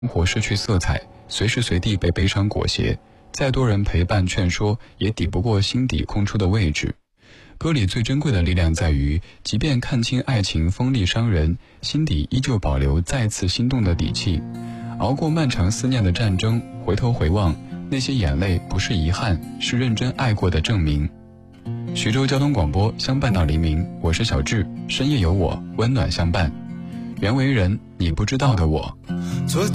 生活失去色彩，随时随地被悲伤裹挟，再多人陪伴劝说，也抵不过心底空出的位置。歌里最珍贵的力量在于，即便看清爱情锋利伤人，心底依旧保留再次心动的底气。熬过漫长思念的战争，回头回望，那些眼泪不是遗憾，是认真爱过的证明。徐州交通广播，相伴到黎明，我是小志，深夜有我，温暖相伴。原为人，你不知道的我。